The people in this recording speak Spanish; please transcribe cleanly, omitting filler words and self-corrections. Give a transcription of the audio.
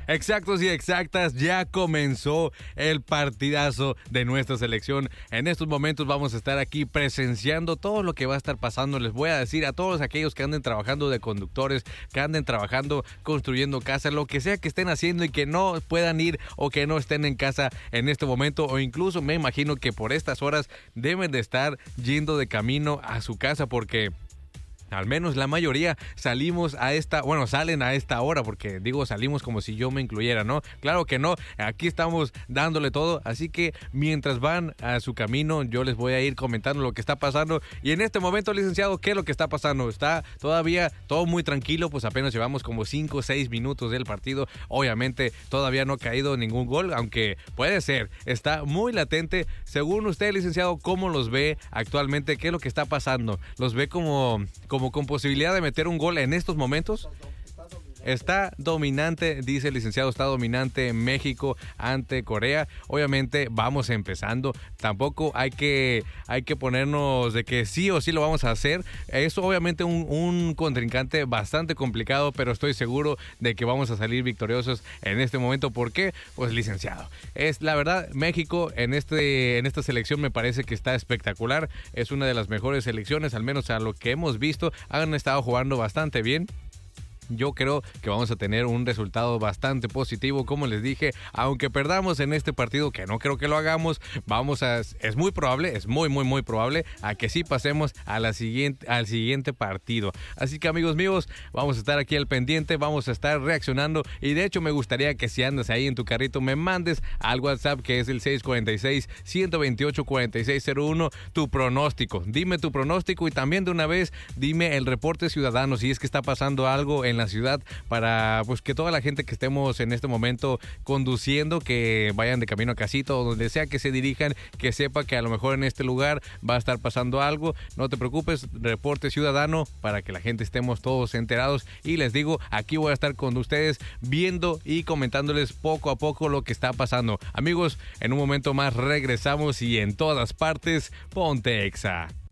Exactos y exactas, ya comenzó el partidazo de nuestra selección. En estos momentos vamos a estar aquí presenciando todo lo que va a estar pasando. Les voy a decir a todos aquellos que anden trabajando de conductores, que anden trabajando, construyendo casa, lo que sea que estén haciendo y que no puedan ir o que no estén en casa en este momento, o incluso me imagino que por estas horas deben de estar yendo de camino a su casa, porque al menos la mayoría salen a esta hora, porque digo salimos como si yo me incluyera, ¿no? Claro que no, aquí estamos dándole todo, así que mientras van a su camino yo les voy a ir comentando lo que está pasando. Y en este momento, licenciado, ¿qué es lo que está pasando? Está todavía todo muy tranquilo, pues apenas llevamos como 5 o 6 minutos del partido. Obviamente todavía no ha caído ningún gol, aunque puede ser, está muy latente. Según usted, licenciado, ¿cómo los ve actualmente? ¿Qué es lo que está pasando? ¿Los ve como con posibilidad de meter un gol en estos momentos? Está dominante, dice el licenciado, está dominante México ante Corea. Obviamente vamos empezando, tampoco hay que ponernos de que sí o sí lo vamos a hacer. Es obviamente un contrincante bastante complicado, pero estoy seguro de que vamos a salir victoriosos en este momento. ¿Por qué? Pues licenciado, es la verdad, México en esta selección me parece que está espectacular. Es una de las mejores selecciones, al menos a lo que hemos visto. Han estado jugando bastante bien. Yo creo que vamos a tener un resultado bastante positivo, como les dije, aunque perdamos en este partido, que no creo que lo hagamos, es muy probable, es muy probable a que sí pasemos al siguiente partido. Así que, amigos míos, vamos a estar aquí al pendiente, vamos a estar reaccionando, y de hecho me gustaría que si andas ahí en tu carrito me mandes al WhatsApp, que es el 646-128-4601, tu pronóstico. Dime tu pronóstico y también de una vez dime el reporte ciudadano, si es que está pasando algo en la ciudad, para pues que toda la gente que estemos en este momento conduciendo, que vayan de camino a casita o donde sea que se dirijan, que sepa que a lo mejor en este lugar va a estar pasando algo. No te preocupes, reporte ciudadano, para que la gente estemos todos enterados. Y les digo, aquí voy a estar con ustedes viendo y comentándoles poco a poco lo que está pasando. Amigos, en un momento más regresamos, y en todas partes, ponte Exa.